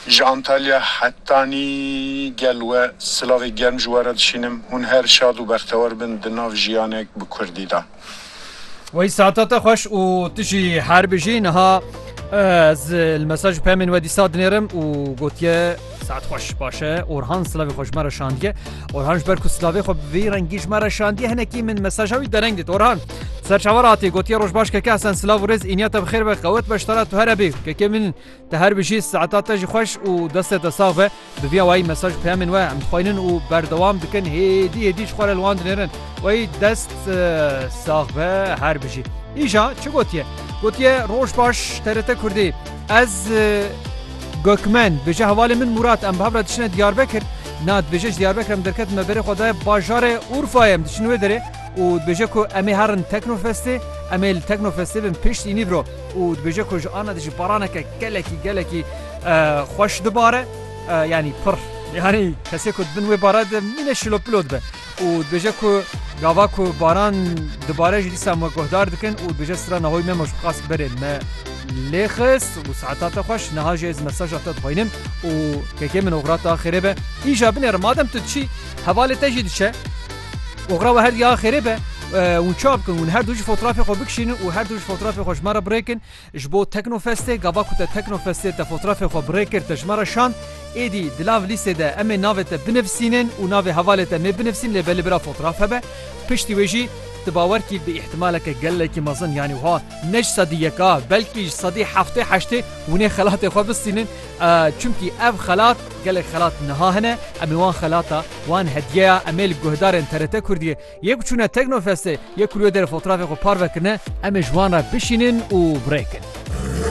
ji Antalya hettanî gel we silavê germ ji we re dişînim hûn her şad û bextewar bin di nav jiyanek bi Kurdî de. وی ساعتات خوش و تجی هر بجی نها از المساج پیمن و دیسا دنیرم و گوتیه ساعت خوش باشه اورهان سلاوی خوش مرا شاندیه اورهانش برکو سلاوی خو وی رنگیش مرا شاندیه هنکی من مساجوی درنگ دیت اورهان سرچاوراتی گوتیه روش باش که اصلا سلاو رز اینیات بخیر و قوت بشترات تو هر بی که من تهر بجی ساعتات تجی خوش و دست تصاوه بوی وای مساج پیمن و ام خوینن و بردوام دکن هدیش خور الوان دنیرن وی دست ساغه هر بجی ایجا چه گوتیه؟ گوتیه روش باش ترته کردی از گوکمن بجه حوال من مراد ام بابرا دشنه دیاربکر ناد بجهش دیاربکر ام درکت مبره خدای باجار اورفایم دشنوه داره و بجه که امی هرن تکنوفستی امی التکنوفستی بم پشت اینی برو و بجه که جانا دش بارانه که گلکی خوش دباره یعنی پر یعنی کسی که بنوی بارد مینه شلو پلود به و بجه که گاوا که باران دوباره جلیسا مگهدار دکن و بجه سرا نهوی ممش خاص بره ما لیخس و ساعتات خوش نهاجه از مساجات خوینم و که من اغرات آخره به ایجا بنر مادم تو چی حواله تجید شه اغرا و هر یا آخره به اون چاب کن اون هر دوش فوتوغرافی خو بکشین و هر دوش فوتوغرافی خوش مرا بریکن جبو تکنوفسته گاوا کو تکنوفسته تا فوتوغرافی خو بریکر تجمرا شان ایدی دلاو لیسته ده ام ناوت بنفسینن و ناو حوالت ام بنفسین لبل برا فوتوغراف به پشتی وجی تباور کی به احتمال که گله کی مزن یعنی ها نش صدیه کا بلکه صدی هفته هشته ونه خلات خو بسینن چونکی اب خلات گله خلات نها هنه ام وان خلاتا وان هدیه امل گهدار انترته کردیه یک چونه تکنوفسته یک کلو در فوتوغراف خو پار وکنه ام جوان را بشینن و بریکن